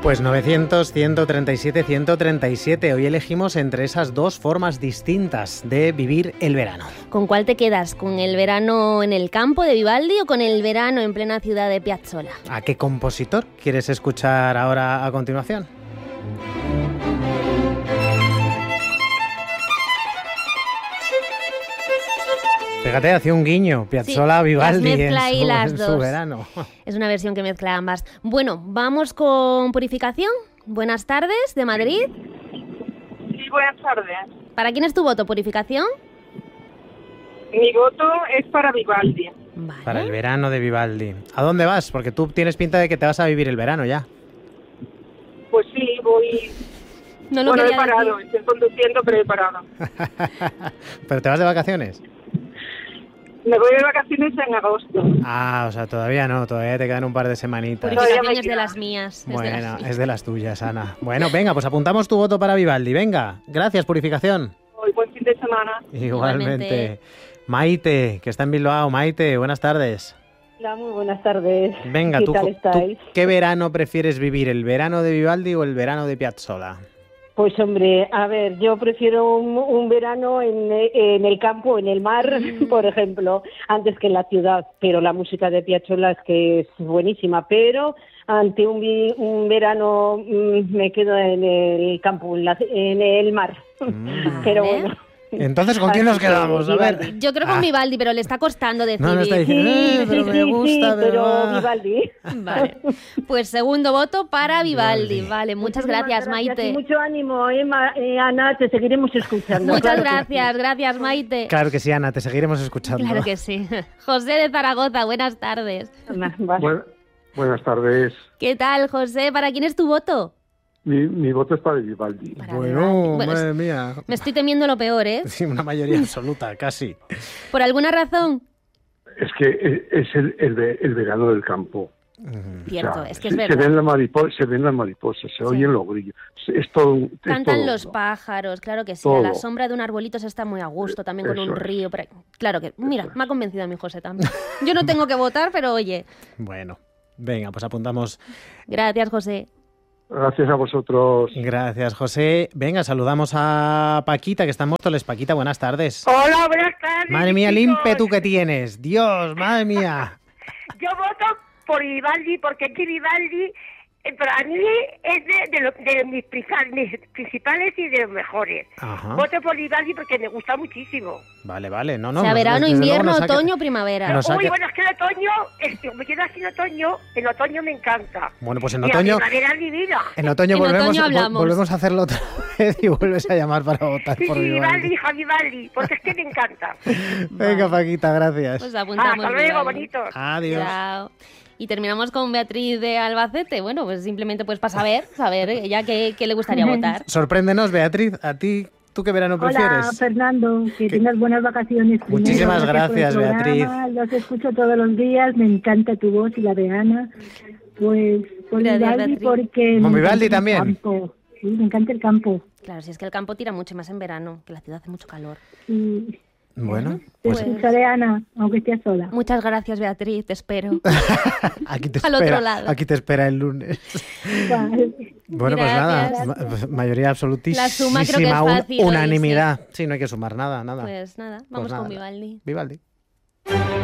Pues 900, 137, 137. Hoy elegimos entre esas dos formas distintas de vivir el verano. ¿Con cuál te quedas? ¿Con el verano en el campo de Vivaldi o con el verano en plena ciudad de Piazzolla? ¿A qué compositor quieres escuchar ahora a continuación? Fíjate, hacía un guiño, Piazzolla, sí, Vivaldi en su verano. Es una versión que mezcla ambas. Bueno, vamos con Purificación. Buenas tardes, de Madrid. Sí, buenas tardes. ¿Para quién es tu voto, Purificación? Mi voto es para Vivaldi. Vale. Para el verano de Vivaldi. ¿A dónde vas? Porque tú tienes pinta de que te vas a vivir el verano ya. Pues sí, voy... No lo bueno, he quería parado, decir. estoy conduciendo, pero he parado. ¿Pero te vas de vacaciones? Me voy de vacaciones en agosto. Ah, o sea, todavía no, todavía te quedan un par de semanitas. Purificación es de las mías. Bueno, es de las tuyas, Ana. Bueno, venga, pues apuntamos tu voto para Vivaldi. Venga, gracias, Purificación. Hoy, buen fin de semana. Igualmente. Maite, que está en Bilbao. Maite, buenas tardes. Hola, muy buenas tardes. Venga, ¿Qué tal estáis? ¿tú qué verano prefieres vivir? ¿El verano de Vivaldi o el verano de Piazzolla? Pues hombre, a ver, yo prefiero un verano en el campo, en el mar, por ejemplo, antes que en la ciudad. Pero la música de Piazzolla es que es buenísima. Pero ante un verano me quedo en el campo, en el mar. Pero bueno. Entonces, ¿con quién nos quedamos? A ver. Yo creo con Vivaldi, pero le está costando decidir. No está diciendo, pero me gusta, pero Vivaldi. Vale. Pues segundo voto para Vivaldi. Vale, muchas gracias, Maite. Y mucho ánimo, Ana, te seguiremos escuchando. Muchas gracias, Maite. Claro que sí, Ana, te seguiremos escuchando. Claro que sí. José de Zaragoza, buenas tardes. Buenas tardes. ¿Qué tal, José? ¿Para quién es tu voto? Mi voto es para Vivaldi. Bueno, madre mía. Me estoy temiendo lo peor, ¿eh? Sí, una mayoría absoluta, casi. ¿Por alguna razón? Es que es el verano del campo. Cierto, o sea, es que es verdad. Se ven las mariposas, se oyen los grillos. Es todo, Cantan todo, los ¿no? pájaros, claro que sí. Todo. A la sombra de un arbolito se está muy a gusto, también con un río. Claro que, mira, me ha convencido a mi José también. Yo no tengo que votar, pero oye. Bueno, venga, pues apuntamos. Gracias, José. Gracias a vosotros. Gracias, José. Venga, saludamos a Paquita, que está en Móstoles. Paquita, buenas tardes. Hola, buenas tardes. Madre mía, el chicos. ímpetu que tienes. Dios, madre mía. Yo voto por Vivaldi porque es que Vivaldi para mí es de mis principales y de los mejores. Ajá. Voto por Vivaldi porque me gusta muchísimo. Vale, no. O sea, verano, invierno, otoño, primavera. Uy, bueno, es que el otoño, me quedo así en otoño me encanta. Bueno, pues en Y otoño... la primavera es divina. En otoño hablamos. volvemos a hacerlo otra vez y vuelves a llamar para votar Sí, por sí, Vivaldi. Vivaldi, porque es que me encanta. Venga, Paquita, gracias. Pues apuntamos. Hasta luego, Vivaldi. bonitos. Adiós. Chao. Y terminamos con Beatriz de Albacete. Bueno, pues simplemente pues para saber ella qué le gustaría votar. Sorpréndenos, Beatriz. ¿A ti, tú qué verano prefieres? Hola, Fernando. Que tengas buenas vacaciones. Muchísimas Primero, gracias, por el programa. Los escucho todos los días. Me encanta tu voz y la de Ana. Pues por Gracias, Vivaldi, Beatriz. porque... ¿Con me Vivaldi encanta también? el campo. Sí, me encanta el campo. Claro, si es que el campo tira mucho más en verano, que la ciudad hace mucho calor. Y Bueno, te pues escucharé, Ana, aunque estés sola. Muchas gracias, Beatriz, te espero. aquí te Al espera, otro lado. Aquí te espera el lunes. Vale. Bueno, pues Gracias. nada, mayoría absolutísima, La suma creo que es fácil hoy, unanimidad. Sí, no hay que sumar nada. Pues nada, vamos Pues con nada. Vivaldi. Vivaldi.